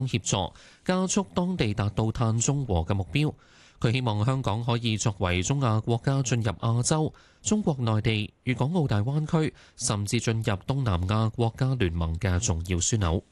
協助加速當地達到碳中和嘅目標。佢希望香港可以作為中亞國家進入亞洲、中國內地、粵港澳大灣區，甚至進入東南亞國家聯盟嘅重要樞紐。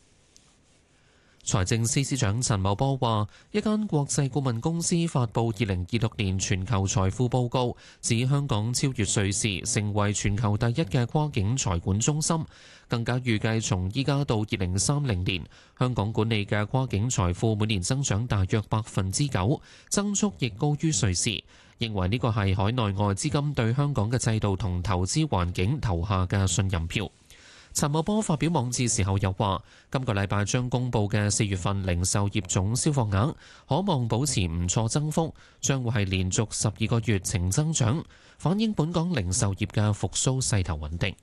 財政司司長陳茂波話：一間國際顧問公司發布2026年全球財富報告，指香港超越瑞士，成為全球第一嘅跨境財管中心。更加預計從依家到2030年，香港管理嘅跨境財富每年增長大約9%，增速亦高於瑞士。認為呢個係海內外資金對香港嘅制度同投資環境投下嘅信任票。陳茂波發表網誌時候又話，今個禮拜將公佈嘅4月份零售業總銷貨額可望保持唔錯增幅，將會係連續12個月呈增長，反映本港零售業嘅復甦勢頭穩定。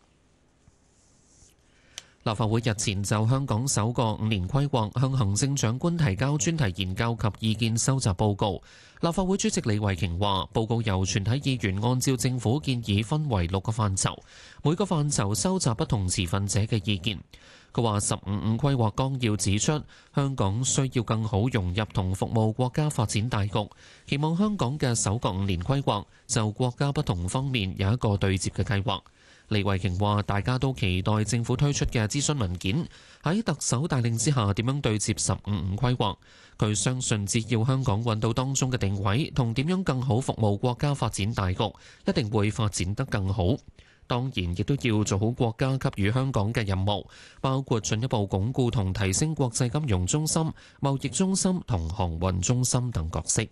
立法會日前就香港首個5年規劃向行政長官提交專題研究及意見收集報告。立法會主席李慧瓊話，報告由全體議員按照政府建議分為6個範疇，每個範疇收集不同持份者嘅意見。佢話15規劃綱要指出，香港需要更好融入同服務國家發展大局，期望香港嘅首個5年規劃就國家不同方面有一個對接嘅計劃。李慧瓊話：大家都期待政府推出嘅諮詢文件喺特首帶領之下點樣對接15規劃。佢相信只要香港揾到當中嘅定位同點樣更好服務國家發展大局，一定會發展得更好。當然，亦都要做好國家給予香港嘅任務，包括進一步鞏固同提升國際金融中心、貿易中心同航運中心等角色。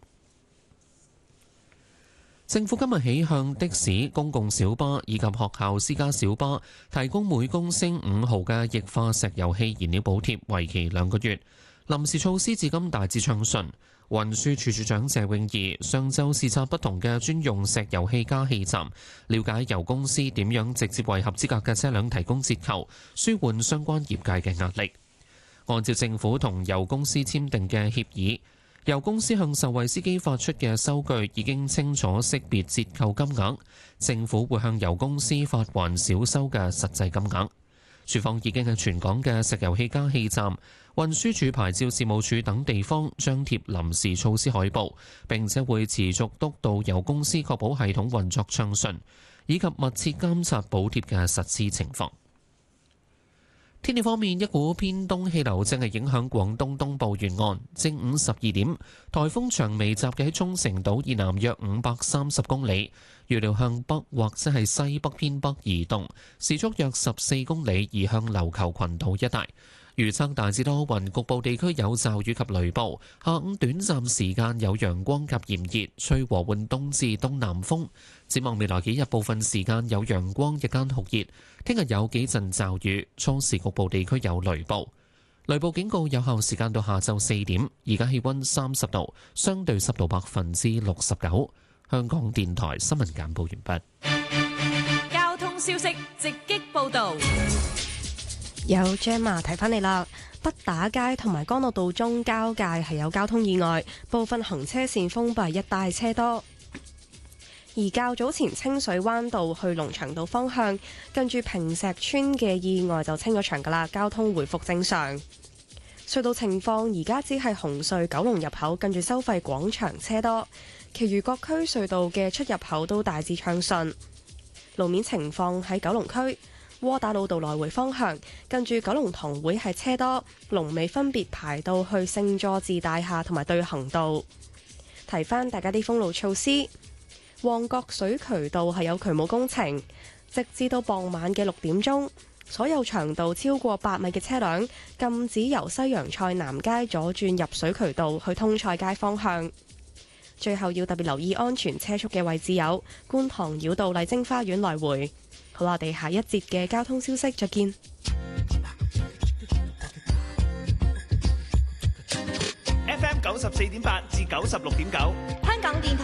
政府今日起向的士、公共小巴以及學校私家小巴提供每公升5毫嘅液化石油氣燃料補貼，為期2個月。臨時措施至今大致暢順。運輸署署長謝永儀上晝視察不同嘅專用石油氣加氣站，了解油公司點樣直接為合資格嘅車輛提供折扣，舒緩相關業界嘅壓力。按照政府同油公司簽訂嘅協議，油公司向受惠司機發出嘅收據已經清楚識別折扣金額，政府會向油公司發還少收嘅實際金額。署方已經喺全港嘅石油氣加氣站、運輸署牌照事務處等地方張貼臨時措施海報，並且會持續督導油公司確保系統運作暢順，以及密切監察補貼嘅實施情況。天氣方面，一股偏東氣流正係影響廣東東部沿岸。正午12點，颱風長尾集結喺沖繩島以南約530公里，預料向北或者係西北偏北移動，時速約14公里，移向琉球群島一帶。預測大致多雲，局部地區有驟雨及雷暴。下午短暫時間有陽光及炎熱，吹和緩東至東南風。展望未來幾日，部分時間有陽光，日間酷熱。聽日有幾陣驟雨，初時局部地區有雷暴。雷暴警告有效時間到下晝4點。而家氣溫30度，相對濕度69%。香港電台新聞簡報完畢。交通消息直擊報導。 有 Gemma 提翻你啦，北打街同埋干諾道中交界係有交通意外，部分行車線封閉，一帶車多。而較早前清水灣道去龍翔道方向，近住坪石村嘅意外就清咗場噶啦，交通回復正常。隧道情況而家只係紅隧九龍入口近住收費廣場車多，其餘各區隧道嘅出入口都大致暢順。路面情況喺九龍區窩打老道來回方向，近住九龍塘會係車多，龍尾分別排到去聖佐治大廈同埋對行道。提翻大家啲封路措施，旺角水渠道係有渠務工程，直至到傍晚嘅6點鐘，所有長度超過8米嘅車輛禁止由西洋菜南街左轉入水渠道去通菜街方向。最後要特別留意安全車速嘅位置有觀塘繞道麗晶花園來回。好啦，我哋下一節嘅交通消息再見。 FM 94.8至96.9，香港電台。